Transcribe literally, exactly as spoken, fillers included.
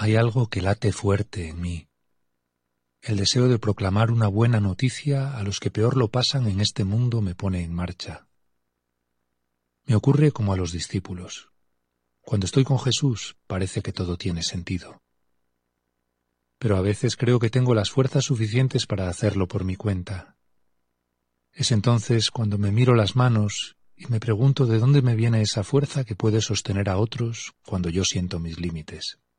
Hay algo que late fuerte en mí. El deseo de proclamar una buena noticia a los que peor lo pasan en este mundo me pone en marcha. Me ocurre como a los discípulos. Cuando estoy con Jesús parece que todo tiene sentido. Pero a veces creo que tengo las fuerzas suficientes para hacerlo por mi cuenta. Es entonces cuando me miro las manos y me pregunto de dónde me viene esa fuerza que puede sostener a otros cuando yo siento mis límites.